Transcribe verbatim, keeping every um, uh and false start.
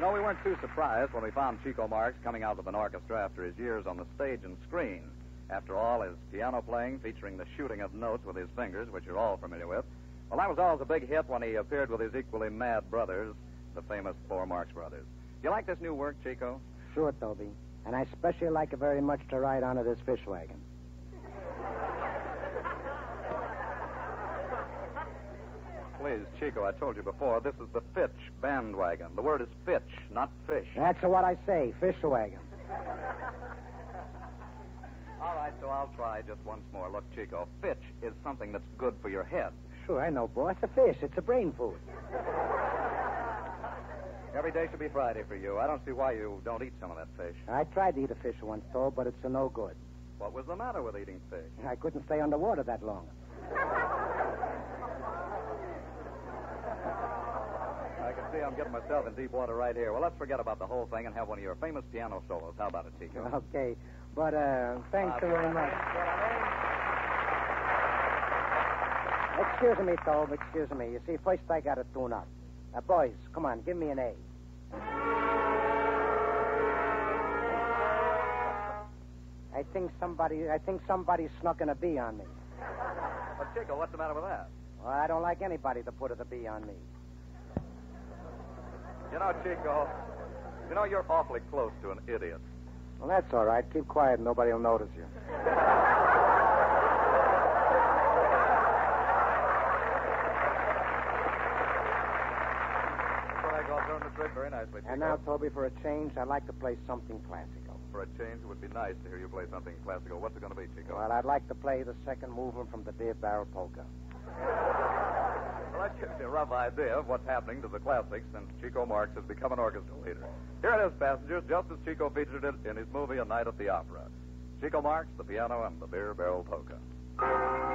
No, we weren't too surprised when we found Chico Marx coming out with an orchestra after his years on the stage and screen. After all, his piano playing featuring the shooting of notes with his fingers, which you're all familiar with, well, that was always a big hit when he appeared with his equally mad brothers, the famous four Marx Brothers. Do you like this new work, Chico? Sure, Toby. And I especially like it very much to ride onto this fish wagon. Please, Chico, I told you before, this is the Fitch bandwagon. The word is Fitch, not fish. That's what I say, fish wagon. All right, so I'll try just once more. Look, Chico, Fitch is something that's good for your head. Sure, I know, boss. A fish. It's a brain food. Every day should be Friday for you. I don't see why you don't eat some of that fish. I tried to eat a fish once, though, but it's a no good. What was the matter with eating fish? I couldn't stay underwater that long. I can see I'm getting myself in deep water right here. Well, let's forget about the whole thing and have one of your famous piano solos. How about it, Chico? Okay. But, uh, thanks Uh, very much. Excuse me, Tobe. Excuse me. You see, first I got to tune up. Uh, boys, come on, give me an A. I think somebody, I think somebody snuck in a B on me. But, Chico, what's the matter with that? Well, I don't like anybody to put a B on me. You know, Chico, you know, you're awfully close to an idiot. Well, that's all right. Keep quiet and nobody will notice you. Doing the trick very nicely, Chico. And now, Toby, for a change, I'd like to play something classical. For a change, it would be nice to hear you play something classical. What's it going to be, Chico? Well, I'd like to play the second movement from the Beer Barrel Polka. Well, that gives you a rough idea of what's happening to the classics since Chico Marx has become an orchestra leader. Here it is, passengers, just as Chico featured it in his movie A Night at the Opera. Chico Marx, the piano, and the Beer Barrel Polka.